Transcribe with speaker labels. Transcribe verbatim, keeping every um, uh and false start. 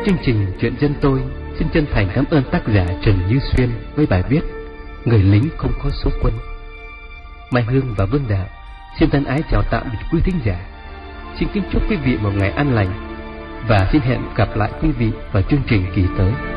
Speaker 1: chương trình Chuyện Dân Tôi xin chân thành cảm ơn tác giả Trần Như Xuyên với bài viết Người lính không có số quân. Mai Hương và Vương Đạo xin thân ái chào tạm biệt quý thính giả. Xin kính chúc quý vị một ngày an lành và xin hẹn gặp lại quý vị vào chương trình kỳ tới.